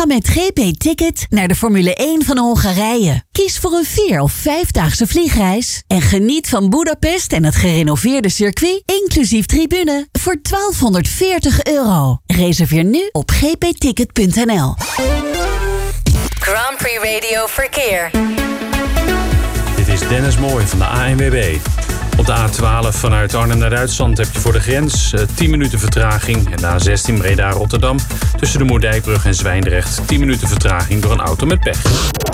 Ga met GP Ticket naar de Formule 1 van Hongarije. Kies voor een 4 of 5-daagse vliegreis en geniet van Budapest en het gerenoveerde circuit, inclusief tribune, voor €1240. Reserveer nu op gpticket.nl. Grand Prix Radio Verkeer. Dit is Dennis Mooij van de ANWB. Op de A12 vanuit Arnhem naar Duitsland heb je voor de grens 10 minuten vertraging. En de A16 Breda-Rotterdam tussen de Moerdijkbrug en Zwijndrecht 10 minuten vertraging door een auto met pech.